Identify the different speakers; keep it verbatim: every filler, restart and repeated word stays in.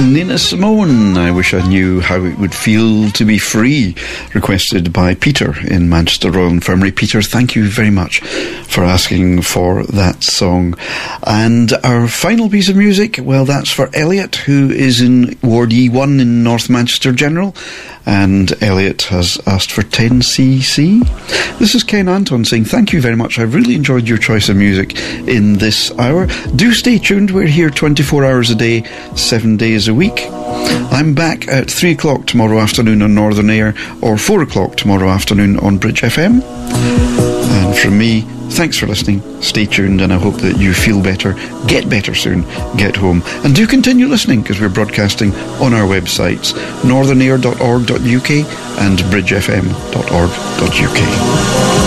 Speaker 1: Nina Simone, I Wish I Knew How It Would Feel to Be Free, requested by Peter in Manchester Royal Infirmary. Peter, thank you very much for asking for that song. And our final piece of music, well, that's for Elliot, who is in Ward E one in North Manchester General, and Elliot has asked for ten C C. This is Ken Anton saying thank you very much. I've really enjoyed your choice of music in this hour. Do stay tuned. We're here twenty-four hours a day, seven days a week. I'm back at three o'clock tomorrow afternoon on Northern Air, or four o'clock tomorrow afternoon on Bridge F M. And from me, thanks for listening. Stay tuned, and I hope that you feel better, get better soon, get home. And do continue listening, because we're broadcasting on our websites, northern air dot org dot U K and bridge f m dot org dot U K.